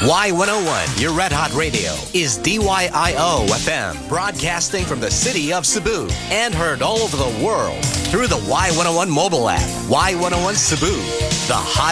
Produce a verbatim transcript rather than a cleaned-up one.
Y one oh one, your Red Hot Radio, is D Y I O F M, broadcasting from the city of Cebu and heard all over the world through the Y one oh one mobile app. Y one oh one Cebu, the hot